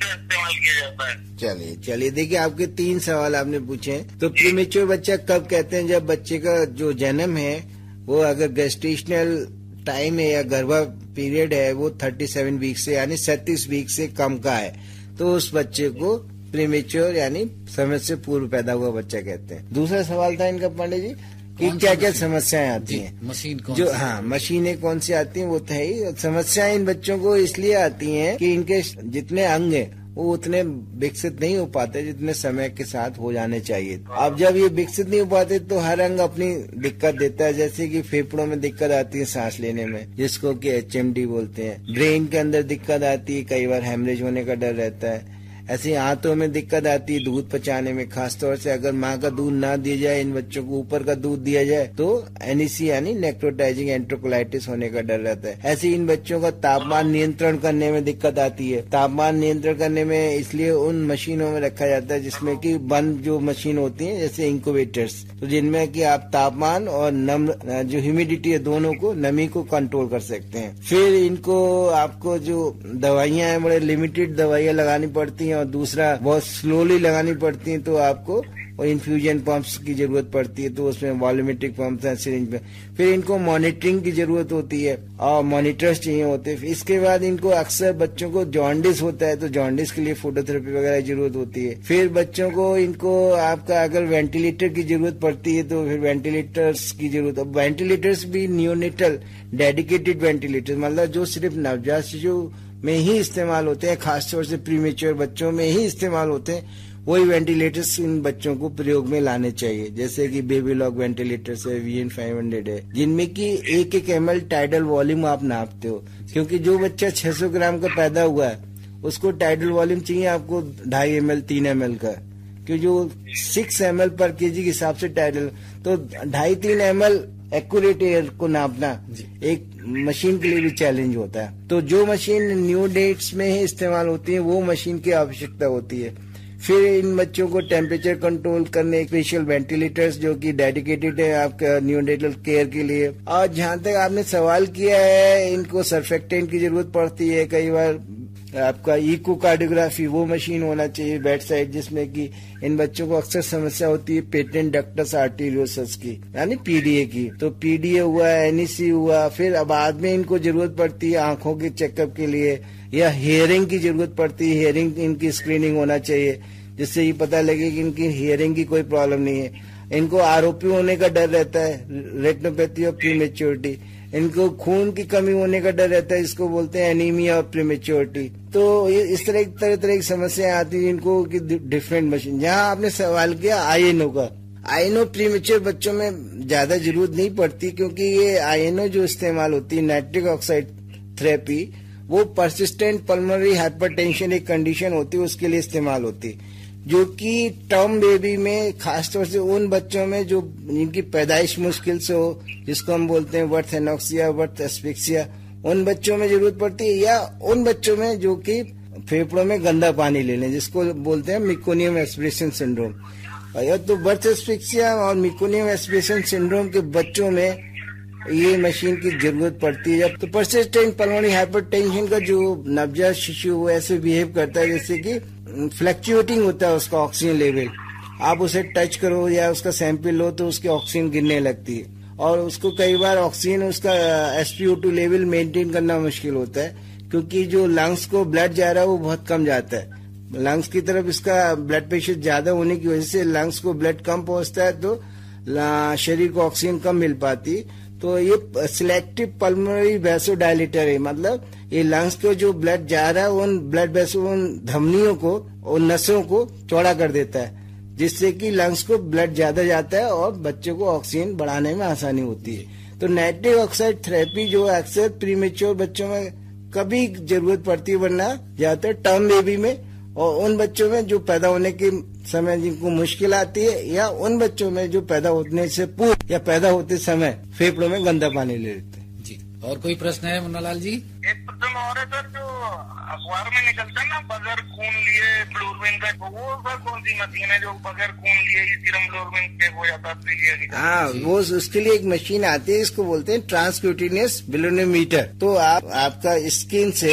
इस्तेमाल किया जाता है। चलिए देखिए, आपके 3 सवाल आपने पूछे हैं। तो प्रीमेच्योर बच्चा कब कहते हैं? जब बच्चे का जो जन्म है वो अगर गेस्टेशनल टाइम है या गर्भा पीरियड है वो 37 वीक से यानी 37 वीक से कम का है, तो उस बच्चे को प्रीमेच्योर यानी समय से पूर्व पैदा हुआ बच्चा कहते हैं। दूसरा सवाल था इनका पांडे जी कि क्या क्या समस्याएं आती हैं, मशीन कौन जो मशीनें कौन सी आती हैं, वो तो है ही। समस्याएं इन बच्चों को इसलिए आती हैं कि इनके जितने अंग हैं वो उतने विकसित नहीं हो पाते जितने समय के साथ हो जाने चाहिए। अब जब ये विकसित नहीं हो पाते तो हर अंग अपनी दिक्कत देता है, जैसे कि फेफड़ों में दिक्कत आती है सांस लेने में, जिसको कि HMD बोलते हैं। ब्रेन के अंदर दिक्कत आती है, कई बार हेमरेज होने का डर रहता है। ऐसे आंतों में दिक्कत आती है दूध पचाने में, खासतौर से अगर माँ का दूध ना दिया जाए, इन बच्चों को ऊपर का दूध दिया जाए तो NEC यानी नेक्रोटाइजिंग एंट्रोकोलाइटिस होने का डर रहता है। ऐसे इन बच्चों का तापमान नियंत्रण करने में दिक्कत आती है। तापमान नियंत्रण करने में इसलिए उन मशीनों में रखा जाता है जिसमें कि बंद जो मशीन होती है जैसे इंक्यूबेटर्स, तो जिनमें कि आप तापमान और जो ह्यूमिडिटी है दोनों को, नमी को कंट्रोल कर सकते हैं। फिर इनको आपको जो दवाइयां हैं बड़े लिमिटेड दवाइयां लगानी पड़ती हैं और दूसरा बहुत स्लोली लगानी पड़ती है, तो आपको और इन्फ्यूजन पंप्स की जरूरत पड़ती है, तो उसमें वॉल्यूमेट्रिक पंप्स हैं सिरिंज में। फिर इनको मॉनिटरिंग की जरूरत होती है और मॉनिटर्स चाहिए होते हैं। इसके बाद इनको अक्सर बच्चों को जॉन्डिस होता है, तो जॉन्डिस के लिए फोटोथेरेपी वगैरह की जरूरत होती है। फिर बच्चों को इनको आपका अगर वेंटिलेटर की जरूरत पड़ती है तो फिर वेंटिलेटर्स की जरूरत। अब वेंटिलेटर्स भी नियोनेटल डेडिकेटेड वेंटिलेटर, मतलब जो सिर्फ नवजात शिशु में ही इस्तेमाल होते हैं, खासतौर से प्रीमेच्योर बच्चों में ही इस्तेमाल होते हैं, वही वेंटिलेटर्स इन बच्चों को प्रयोग में लाने चाहिए। जैसे कि बेबी लॉक वेंटिलेटर्स है, VN 500 है, जिनमें कि 1 ml टाइडल वॉल्यूम आप नापते हो, क्योंकि जो बच्चा 600 ग्राम का पैदा हुआ है उसको टाइडल वॉल्यूम चाहिए आपको 2.5 ml 3 ml का, कि जो 6 ml पर kg के हिसाब से टाइडल, तो 2.5-3 ml एक्यूरेट एयर को नापना एक मशीन के लिए भी चैलेंज होता है। तो जो मशीन न्यू डेट्स में ही इस्तेमाल होती है वो मशीन की आवश्यकता होती है। फिर इन बच्चों को टेम्परेचर कंट्रोल करने स्पेशल वेंटिलेटर्स जो कि डेडिकेटेड है आपका न्यूनेटल केयर के लिए। और जहाँ तक आपने सवाल किया है, इनको सर्फेक्टेंट की जरूरत पड़ती है, कई बार आपका इकोकार्डियोग्राफी वो मशीन होना चाहिए बेड साइड, जिसमें कि इन बच्चों को अक्सर समस्या होती है पेटेंट डक्टस आर्टेरियोसस की यानी PDA की। तो PDA हुआ, NEC हुआ, फिर बाद में इनको जरूरत पड़ती है आंखों के चेकअप के लिए या हियरिंग की जरूरत पड़ती है। हियरिंग इनकी स्क्रीनिंग होना चाहिए जिससे ये पता लगे कि इनकी हियरिंग की कोई प्रॉब्लम नहीं है। इनको ROP होने का डर रहता है, रेटिनोपैथी ऑफ प्रीमेच्योरिटी। इनको खून की कमी होने का डर रहता है, इसको बोलते हैं एनीमिया ऑफ प्रीमेच्योरिटी। तो इस तरह की समस्याएं आती है इनको कि डिफरेंट मशीन। जहाँ आपने सवाल किया INO का, INO प्रीमेच्योर बच्चों में ज्यादा जरूरत नहीं पड़ती, क्योंकि ये INO जो इस्तेमाल होती है नाइट्रिक ऑक्साइड थेरेपी, वो परसिस्टेंट पल्मोनरी हाइपरटेंशन एक कंडीशन होती है उसके लिए इस्तेमाल होती है, जो कि टर्म बेबी में खासतौर से उन बच्चों में जो जिनकी पैदाइश मुश्किल से हो, जिसको हम बोलते हैं बर्थ एनॉक्सिया, बर्थ एस्फिक्सिया, उन बच्चों में जरूरत पड़ती है। या उन बच्चों में जो कि फेफड़ों में गंदा पानी ले लें, जिसको बोलते हैं मिकोनियम एस्पिरेशन सिंड्रोम। या तो बर्थ एस्फिक्सिया और मिकोनियम एस्पिरेशन सिंड्रोम के बच्चों में ये मशीन की जरूरत पड़ती है। तो परसिस्टेंट पल्मोनरी हाइपरटेंशन का जो नवजात शिशु वो ऐसे बिहेव करता है जैसे कि फ्लक्चुएटिंग होता है उसका ऑक्सीजन लेवल। आप उसे टच करो या उसका सैंपल लो तो उसकी ऑक्सीजन गिरने लगती है, और उसको कई बार ऑक्सीजन उसका SpO2 लेवल मेंटेन करना मुश्किल होता है, क्योंकि जो लंग्स को ब्लड जा रहा है वो बहुत कम जाता है। लंग्स की तरफ इसका ब्लड प्रेशर ज्यादा होने की वजह से लंग्स को ब्लड कम पहुंचता है, तो शरीर को ऑक्सीजन कम मिल पाती। तो ये सिलेक्टिव पल्मोनरी वैसोडायलेटर है, मतलब ये लंग्स को जो ब्लड जा रहा है उन ब्लड वेसो, उन धमनियों को, उन नसों को चौड़ा कर देता है, जिससे कि लंग्स को ब्लड ज्यादा जाता है और बच्चे को ऑक्सीजन बढ़ाने में आसानी होती है। तो नाइट्रिक ऑक्साइड थेरेपी जो अक्सर प्रीमेच्योर बच्चों में कभी जरूरत पड़ती है, वरना ज्यादातर टर्म बेबी में और उन बच्चों में जो पैदा होने के समय जिनको मुश्किल आती है, या उन बच्चों में जो पैदा होने से पूर्व या पैदा होते समय फेफड़ों में गंदा पानी ले लेते हैं। जी, और कोई प्रश्न है मुन्नालाल जी? एक प्रश्न और है सर, जो अखबार में निकलता है ना बगैर खून लिए फ्लोरबिन का, वो सर कौन सी मशीन है जो बगैर खून लिए ही सीरम फ्लोरबिन चेक हो जाता है? हाँ, वो उसके लिए एक मशीन आती है, इसको बोलते हैं ट्रांसक्यूटेनियस बेलोनोमीटर। तो आपका स्किन से